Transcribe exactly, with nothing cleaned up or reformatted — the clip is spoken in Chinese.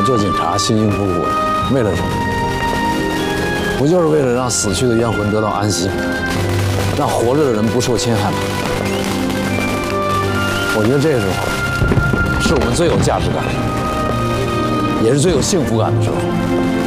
们做警察辛辛苦苦的，为了什么？不就是为了让死去的冤魂得到安息，让活着的人不受侵害吗？我觉得这个时候是我们最有价值感，也是最有幸福感的时候。